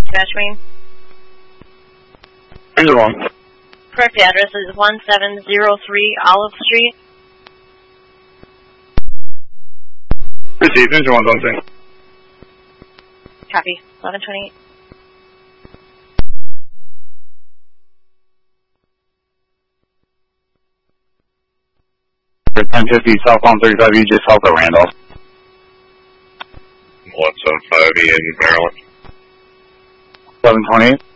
Trash Green. Engine 1. Correct address is 1703 Olive Street. Received. Engine 1's on scene. Copy. 1128. 1050 southbound 35 EJ south of Randolph. 175 in Maryland. 1128.